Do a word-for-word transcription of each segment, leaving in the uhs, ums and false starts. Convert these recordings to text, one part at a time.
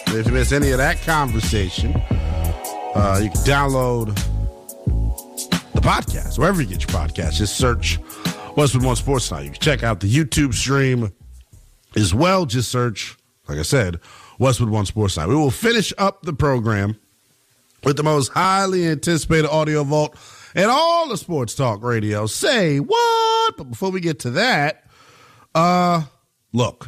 If you miss any of that conversation, uh, you can download the podcast, wherever you get your podcast. Just search Westwood One Sports Night. You can check out the YouTube stream as well. Just search, like I said, Westwood One Sports Night. We will finish up the program with the most highly anticipated audio vault in all the sports talk radio. Say what? But before we get to that, uh, look,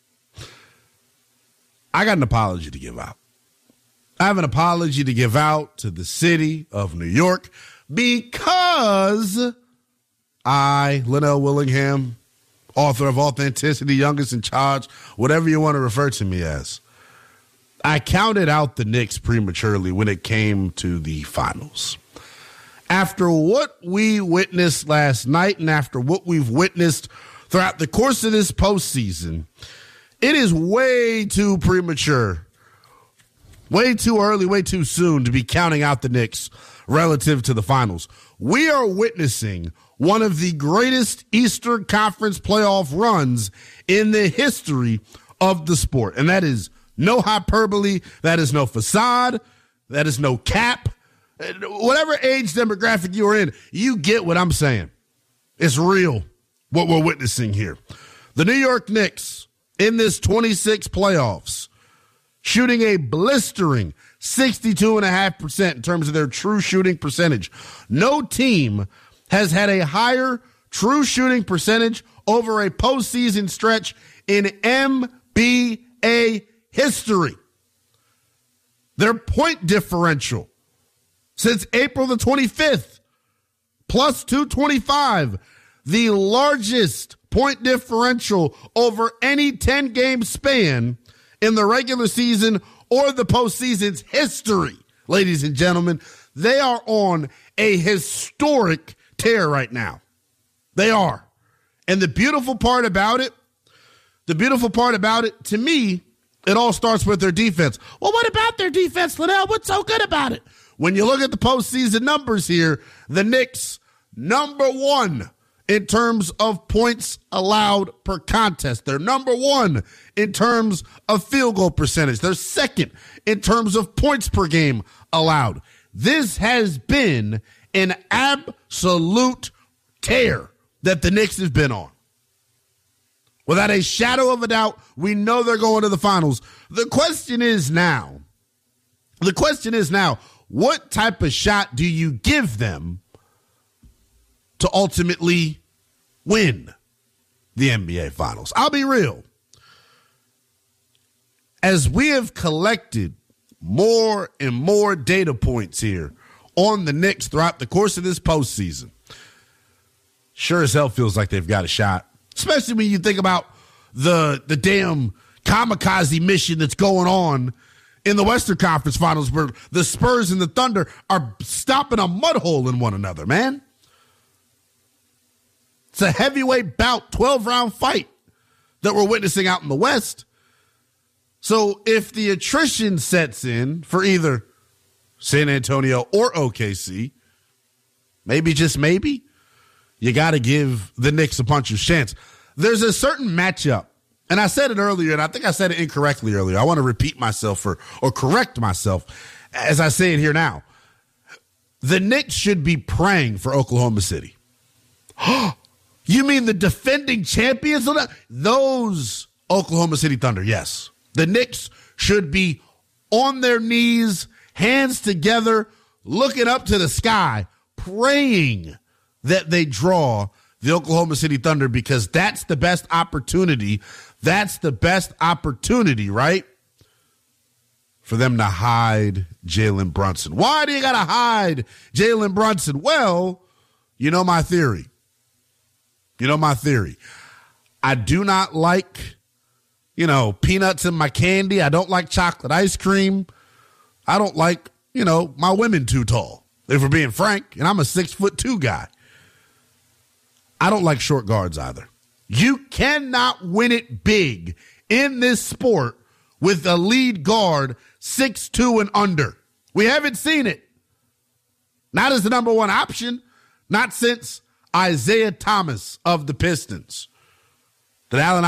I got an apology to give out. I have an apology to give out to the city of New York because I, Linnell Willingham, author of Authenticity, youngest in charge, whatever you want to refer to me as, I counted out the Knicks prematurely when it came to the finals. After what we witnessed last night and after what we've witnessed throughout the course of this postseason, it is way too premature, way too early, way too soon to be counting out the Knicks relative to the finals. We are witnessing one of the greatest Eastern Conference playoff runs in the history of the sport, and that is no hyperbole. That is no facade. That is no cap. Whatever age demographic you are in, you get what I'm saying. It's real what we're witnessing here. The New York Knicks in this twenty-six playoffs shooting a blistering sixty-two point five percent in terms of their true shooting percentage. No team has had a higher true shooting percentage over a postseason stretch in N B A history. Their point differential since April the twenty-fifth, plus two twenty-five, the largest point differential over any ten-game span in the regular season or the postseason's history. Ladies and gentlemen, they are on a historic tear right now. They are. And the beautiful part about it, the beautiful part about it, to me, it all starts with their defense. Well, what about their defense, Linnell? What's so good about it? When you look at the postseason numbers here, the Knicks, number one in terms of points allowed per contest. They're number one in terms of field goal percentage. They're second in terms of points per game allowed. This has been an absolute tear that the Knicks have been on. Without a shadow of a doubt, we know they're going to the finals. The question is now, the question is now, what type of shot do you give them to ultimately win the N B A Finals? I'll be real. As we have collected more and more data points here on the Knicks throughout the course of this postseason, sure as hell feels like they've got a shot. Especially when you think about the the damn kamikaze mission that's going on in the Western Conference Finals where the Spurs and the Thunder are stopping a mud hole in one another, man. It's a heavyweight bout, twelve-round fight that we're witnessing out in the West. So if the attrition sets in for either San Antonio or O K C, maybe, just maybe, you got to give the Knicks a puncher's chance. There's a certain matchup, and I said it earlier, and I think I said it incorrectly earlier. I want to repeat myself or, or correct myself as I say it here now. The Knicks should be praying for Oklahoma City. You mean the defending champions? Those Oklahoma City Thunder, yes. The Knicks should be on their knees, hands together, looking up to the sky, praying that they draw the Oklahoma City Thunder, because that's the best opportunity. That's the best opportunity, right? For them to hide Jalen Brunson. Why do you got to hide Jalen Brunson? Well, you know my theory. You know my theory. I do not like, you know, peanuts in my candy. I don't like chocolate ice cream. I don't like, you know, my women too tall, if we're being frank. And I'm a six foot two guy. I don't like short guards either. You cannot win it big in this sport with a lead guard six two and under. We haven't seen it. Not as the number one option. Not since Isaiah Thomas of the Pistons. Did Allen